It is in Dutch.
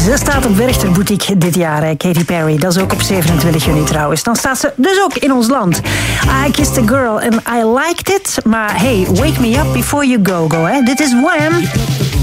Ze staat op Werchter Boutique dit jaar, Katy Perry. Dat is ook op 27 juni trouwens. Dan staat ze dus ook in ons land. I Kissed a Girl and I Liked It. Maar hey, Wake Me Up Before You Go, hè. Dit is Wham!